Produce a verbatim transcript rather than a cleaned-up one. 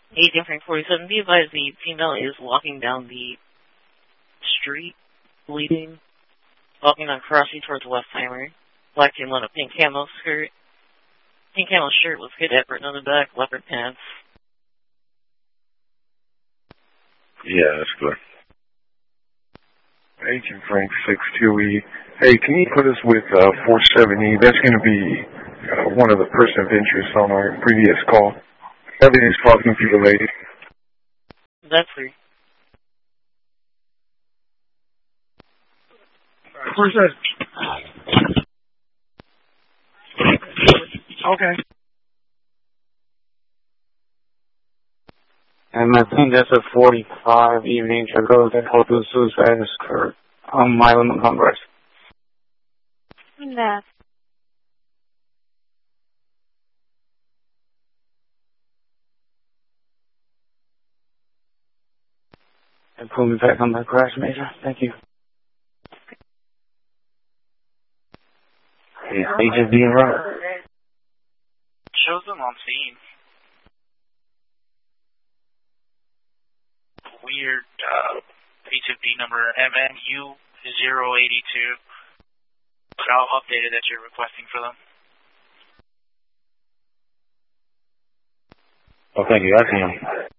Agent Frank forty-seven, be advised the female is walking down the street, bleeding, walking on crossing towards the Westheimer. Black team on a pink camo skirt. Pink camo shirt with hood apron on the back, leopard pants. Yeah, that's good. Agent Frank six two E. Hey, can you put us with uh, four seven E? That's going to be uh, one of the person of interest on our previous call. Everything's talking to the lady. That's free. Where's that? Okay. And I think that's a forty-five evening to go that hotel suicide is occurred on Milan Congress. Nah. And pull me back on that crash, Major. Thank you. Hey, Agent being right. Shows them on scene. Weird uh, H F D number M N U zero eight two. But I'll update it that you're requesting for them. Oh, thank you. I see him.